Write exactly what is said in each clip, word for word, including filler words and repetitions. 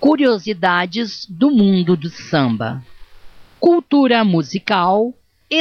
Curiosidades do mundo do samba. Cultura musical,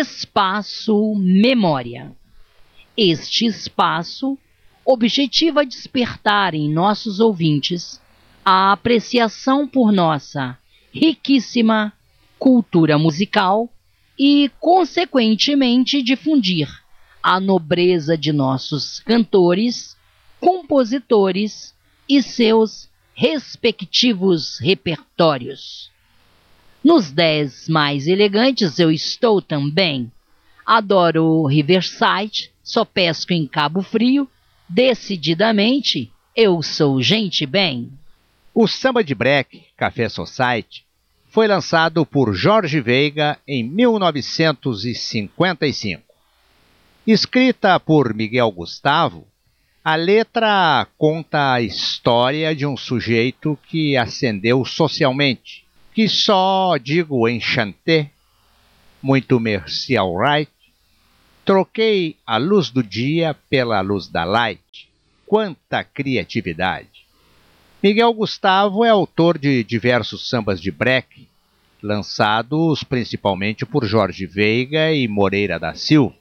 espaço, memória. Este espaço objetiva despertar em nossos ouvintes a apreciação por nossa riquíssima cultura musical e, consequentemente, difundir a nobreza de nossos cantores, compositores e seus respectivos repertórios. Nos dez mais elegantes eu estou também. Adoro Riverside, só pesco em Cabo Frio. Decididamente, eu sou gente bem. O Samba de Break, Café Society, foi lançado por Jorge Veiga em mil novecentos e cinquenta e cinco. Escrita por Miguel Gustavo, a letra conta a história de um sujeito que ascendeu socialmente, que só digo enchanté, muito merci alright, troquei a luz do dia pela luz da light. Quanta criatividade! Miguel Gustavo é autor de diversos sambas de break, lançados principalmente por Jorge Veiga e Moreira da Silva,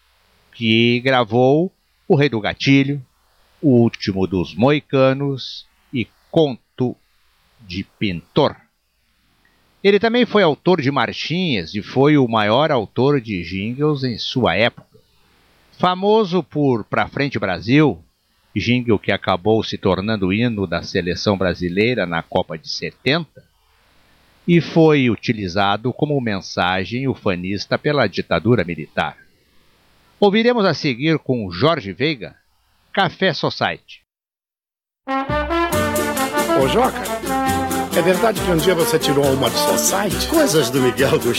que gravou O Rei do Gatilho, O Último dos Moicanos e Conto de Pintor. Ele também foi autor de marchinhas e foi o maior autor de jingles em sua época. Famoso por Pra Frente Brasil, jingle que acabou se tornando hino da seleção brasileira na Copa de setenta, e foi utilizado como mensagem ufanista pela ditadura militar. Ouviremos a seguir com Jorge Veiga, Café Society. Ô Joca, é verdade que um dia você tirou uma de Society? Coisas do Miguel Gustavo.